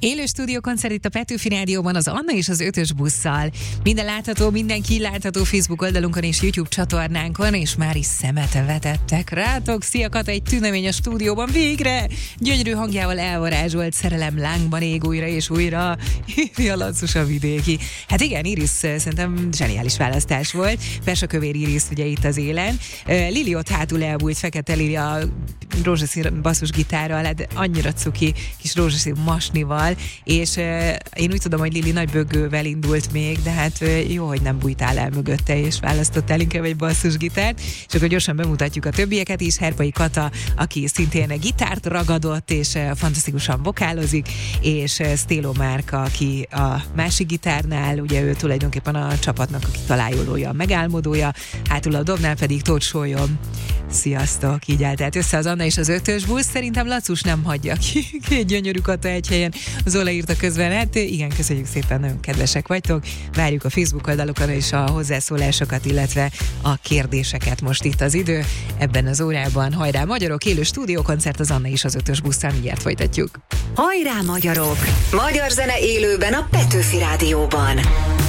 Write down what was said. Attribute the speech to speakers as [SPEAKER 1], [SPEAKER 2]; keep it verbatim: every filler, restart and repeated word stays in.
[SPEAKER 1] Élő stúdiókoncert itt a Petőfi Rádióban az Anna és az ötös busszal. Minden látható, mindenki látható Facebook oldalunkon és YouTube csatornánkon, és már is szemet vetettek rátok. Szia Kata, egy tünemény a stúdióban végre! Gyönyörű hangjával elvarázsolt szerelem lángban ég újra és újra. Írja Lacus a vidéki. Hát igen, Iris szerintem zseniális választás volt. Persakövér Iris ugye itt az élen. Lili ott hátul elbújt, fekete Lili a rózsaszín basszusgitárral, hát annyira cuki kis rózsaszín masnival, és uh, én úgy tudom, hogy Lili nagy böggővel indult még, de hát uh, jó, hogy nem bújtál el mögötte, és választottál inkább egy basszusgitárt, és akkor gyorsan bemutatjuk a többieket is. Herpai Kata, aki szintén gitárt ragadott, és uh, fantasztikusan vokálozik, és uh, Sztéló Márka, aki a másik gitárnál, ugye ő tulajdonképpen a csapatnak a kitalálója, a megálmodója, hátul a dobnál pedig Tóth Sólyom. Sziasztok, így állt tehát össze az Anna és az ötös busz. Szerintem Lacus nem hagyja ki. Két gyönyörű Kata egy helyen. Zola írta közben, hát igen, köszönjük szépen, nagyon kedvesek vagytok. Várjuk a Facebook oldalukon és a hozzászólásokat, illetve a kérdéseket. Most itt az idő ebben az órában. Hajrá magyarok, élő stúdiókoncert az Anna és az ötös busszal, mindjárt folytatjuk.
[SPEAKER 2] Hajrá magyarok! Magyar zene élőben a Petőfi Rádióban.